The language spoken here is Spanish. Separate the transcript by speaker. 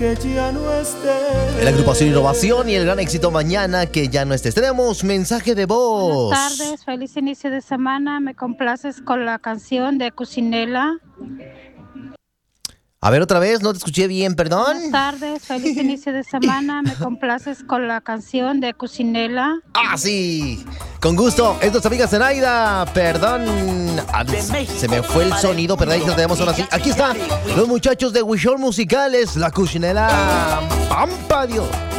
Speaker 1: que ya no estés.
Speaker 2: La agrupación Innovación y el gran éxito Mañana que ya no estés. Tenemos mensaje de voz.
Speaker 3: Buenas tardes, feliz inicio de semana. Me complaces con la canción de Cucinela.
Speaker 2: A ver, otra vez, no te escuché bien, perdón.
Speaker 3: Buenas tardes, feliz inicio de semana. Me complaces con la canción de Cucinela.
Speaker 2: Ah, sí, con gusto. Es nuestra amiga Zenaida. Perdón, se me fue el sonido, pero ahí tenemos ahora sí. Aquí están los muchachos de Wishore Musicales, la Cucinela. ¡Pampa Dios!